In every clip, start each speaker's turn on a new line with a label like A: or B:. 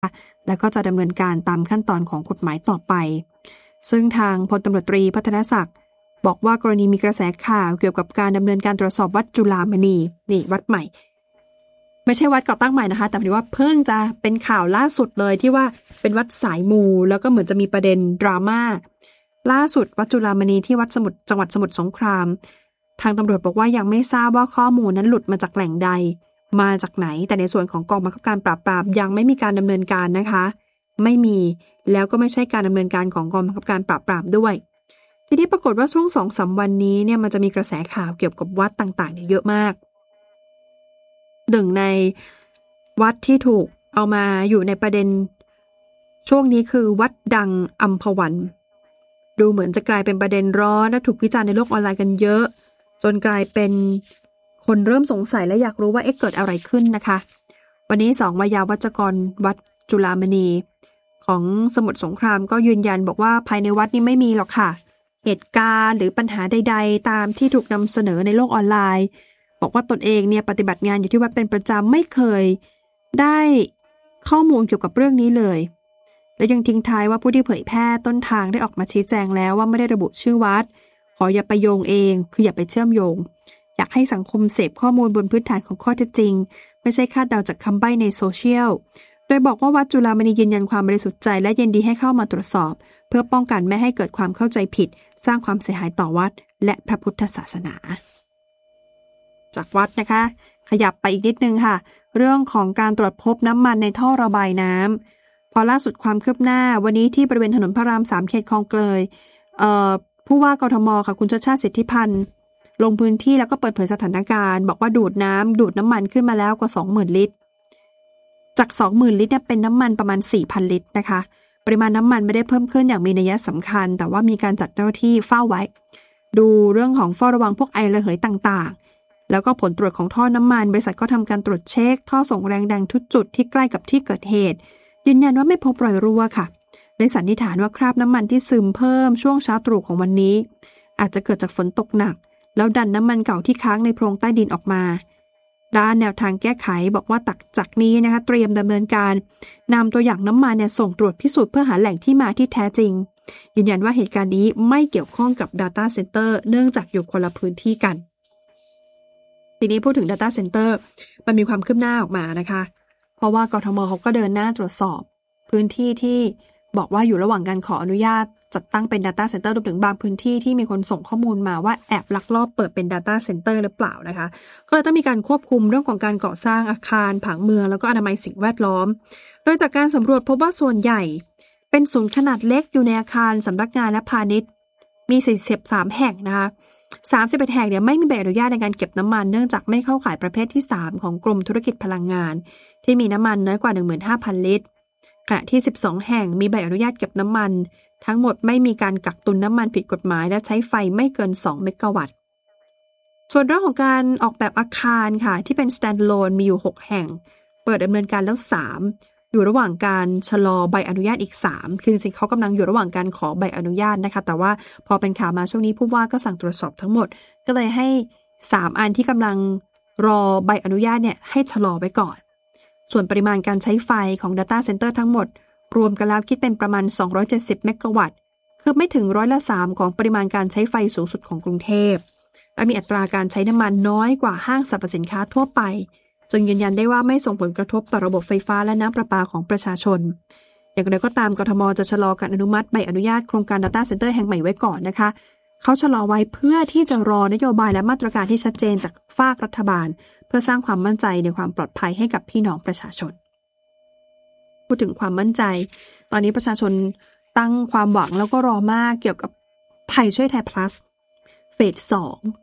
A: และก็จะดำเนินการตามขั้นตอนของกฎหมายต่อไปซึ่งทางพลตำรวจตรีพัฒนศักดิ์บอกว่ากรณีมีกระแสข่าวเกี่ยวกับการดำเนินการตรวจสอบวัดจุฬามณีนี่วัดใหม่ไม่ใช่วัดก่อตั้งใหม่นะคะแต่หมายถึงว่าเพิ่งจะเป็นข่าวล่าสุดเลยที่ว่าเป็นวัดสายมูแล้วก็เหมือนจะมีประเด็นดราม่าล่าสุดวัดจุฬามณีที่วัดจังหวัดสมุทรสงครามทางตำรวจบอกว่ายังไม่ทราบว่าข้อมูลนั้นหลุดมาจากแหล่งใดมาจากไหนแต่ในส่วนของกองบังคับการปราบปรามยังไม่มีการดำเนินการนะคะไม่มีแล้วก็ไม่ใช่การดำเนินการของกองบังคับการปราบปรามด้วยทีนี้ปรากฏว่าช่วง 2-3 วันนี้เนี่ยมันจะมีกระแสข่าวเกี่ยวกับวัดต่างๆเนี่ยเยอะมากหนึ่งในวัดที่ถูกเอามาอยู่ในประเด็นช่วงนี้คือวัดดังอัมพวันดูเหมือนจะกลายเป็นประเด็นร้อนและถูกวิจารณ์ในโลกออนไลน์กันเยอะจนกลายเป็นคนเริ่มสงสัยและอยากรู้ว่าเกิดอะไรขึ้นนะคะวันนี้2วิทยาวัจกรวัดจุฬามณีของสมุทรสงครามก็ยืนยันบอกว่าภายในวัดนี้ไม่มีหรอกค่ะเหตุการณ์หรือปัญหาใดๆตามที่ถูกนำเสนอในโลกออนไลน์บอกว่าตนเองเนี่ยปฏิบัติงานอยู่ที่วัดเป็นประจำไม่เคยได้ข้อมูลเกี่ยวกับเรื่องนี้เลยและยังทิ้งท้ายว่าผู้ที่เผยแพร่ต้นทางได้ออกมาชี้แจงแล้วว่าไม่ได้ระบุชื่อวัดขออย่าไปโยงเองคืออย่าไปเชื่อมโยงอยากให้สังคมเสพข้อมูลบนพื้นฐานของข้อเท็จจริงไม่ใช่คาดเดาจากคำใบ้ในโซเชียลโดยบอกว่าวัดจุฬามณียืนยันความบริสุทธิ์ใจและยินดีให้เข้ามาตรวจสอบเพื่อป้องกันไม่ให้เกิดความเข้าใจผิดสร้างความเสียหายต่อวัดและพระพุทธศาสนาจากวัดนะคะขยับไปอีกนิดนึงค่ะเรื่องของการตรวจพบน้ำมันในท่อระบายน้ำพอล่าสุดความคืบหน้าวันนี้ที่บริเวณถนนพระราม 3เขตคลองเกยผู้ว่ากทมค่ะคุณชาติชาติสิทธิพันธ์ลงพื้นที่แล้วก็เปิดเผยสถานการณ์บอกว่าดูดน้ำมันขึ้นมาแล้วกว่า 20,000 ลิตรจาก 20,000 ลิตรเนี่ยเป็นน้ำมันประมาณ 4,000 ลิตรนะคะปริมาณน้ำมันไม่ได้เพิ่มขึ้นอย่างมีนัยสำคัญแต่ว่ามีการจัดเจ้าหน้าที่เฝ้าไว้ดูเรื่องของเฝ้าระวังพวกไอระเหยต่างๆแล้วก็ผลตรวจของท่อน้ำมันบริษัทก็ทำการตรวจเช็คท่อส่งแรงดันทุกจุดที่ใกล้กับที่เกิดเหตุยืนยันว่าไม่พบรอยรั่วค่ะเลยสันนิษฐานว่าคราบน้ำมันที่ซึมเพิ่มช่วงเช้าตรู่ของวันนี้อาจจะเกิดจากฝนตกหนักแล้วดันน้ำมันเก่าที่ค้างในโพรงใต้ดินออกมาด้านแนวทางแก้ไขบอกว่าตักจากนี้นะคะเตรียมดำเนินการนำตัวอย่างน้ำมันเนี่ยส่งตรวจพิสูจน์เพื่อหาแหล่งที่มาที่แท้จริงยืนยันว่าเหตุการณ์นี้ไม่เกี่ยวข้องกับ Data Center เนื่องจากอยู่คนละพื้นที่กันทีนี้พูดถึง Data Center มันมีความคืบหน้าออกมานะคะเพราะว่ากทมเขาก็เดินหน้าตรวจสอบพื้นที่ที่บอกว่าอยู่ระหว่างการขออนุญาตจัดตั้งเป็น Data Center รวมถึงบางพื้นที่ที่มีคนส่งข้อมูลมาว่าแอบลักลอบเปิดเป็น Data Center หรือเปล่านะคะก็เลยต้องมีการควบคุมเรื่องของการก่อสร้างอาคารผังเมืองแล้วก็อนามัยสิ่งแวดล้อมโดยจากการสำรวจพบว่าส่วนใหญ่เป็นศูนย์ขนาดเล็กอยู่ในอาคารสำนักงานและพาณิชย์มี43แห่งนะคะ31แห่งเนี่ยไม่มีใบอนุญาตในการเก็บน้ำมันเนื่องจากไม่เข้าข่ายประเภทที่3ของกรมธุรกิจพลังงานที่มีน้ำมันน้อยกว่า 15,000 ลิตรขณะที่12แห่งมีใบอนุญาตเก็บน้ำมันทั้งหมดไม่มีการกักตุนน้ำมันผิดกฎหมายและใช้ไฟไม่เกิน2เมกะวัตต์ส่วนเรื่องของการออกแบบอาคารค่ะที่เป็น standalone มีอยู่6แห่งเปิดดำเนินการแล้ว3อยู่ระหว่างการชะลอใบอนุญาตอีก3คือจริงๆเขากำลังอยู่ระหว่างการขอใบอนุญาตนะคะแต่ว่าพอเป็นข่าวมาช่วงนี้ผู้ว่าก็สั่งตรวจสอบทั้งหมดก็เลยให้3อันที่กำลังรอใบอนุญาตเนี่ยให้ชะลอไว้ก่อนส่วนปริมาณการใช้ไฟของ Data Center ทั้งหมดรวมกันแล้วคิดเป็นประมาณ270เมกะวัตต์คือไม่ถึง3%ของปริมาณการใช้ไฟสูงสุดของกรุงเทพและมีอัตราการใช้น้ำมันน้อยกว่าห้างสรรพสินค้าทั่วไปจึงยืนยันได้ว่าไม่ส่งผลกระทบต่อระบบไฟฟ้าและน้ำประปาของประชาชนอย่างไรก็ตามกทม.จะชะลอการอนุมัติใบอนุญาตโครงการ Data Center แห่งใหม่ไว้ก่อนนะคะเขาชะลอไว้เพื่อที่จะรอนโยบายและมาตรการที่ชัดเจนจากภาครัฐบาลเพื่อสร้างความมั่นใจในความปลอดภัยให้กับพี่น้องประชาชนพูดถึงความมั่นใจตอนนี้ประชาชนตั้งความหวังแล้วก็รอมากเกี่ยวกับไทยช่วยไทย plus เฟส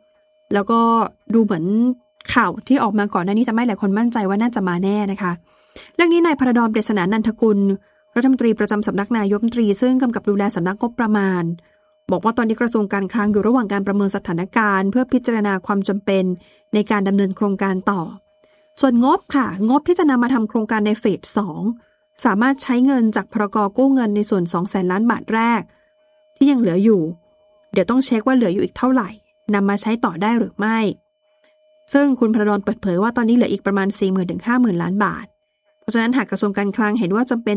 A: 2แล้วก็ดูเหมือนข่าวที่ออกมาก่อนหน้านี้ทำให้หลายคนมั่นใจว่าน่าจะมาแน่นะคะเรื่องนี้นายพระดอน เปรษณานันทกุลรัฐมนตรีประจำสำนักนายกรัฐมนตรีซึ่งกำกับดูแลสำนักงบประมาณบอกว่าตอนนี้กระทรวงการคลังอยู่ระหว่างการประเมินสถานการณ์เพื่อพิจารณาความจำเป็นในการดำเนินโครงการต่อส่วนงบค่ะงบที่จะนำมาทำโครงการในเฟส 2สามารถใช้เงินจากพรก.กู้เงินในส่วน 200,000 ล้านบาทแรกที่ยังเหลืออยู่เดี๋ยวต้องเช็คว่าเหลืออยู่อีกเท่าไหร่นำมาใช้ต่อได้หรือไม่ซึ่งคุณพระดอนเปิดเผยว่าตอนนี้เหลืออีกประมาณ 40,000 ถึง 50,000 ล้านบาทพราะฉะนั้นหากกระทรวงการคลังเห็นว่าจำเป็น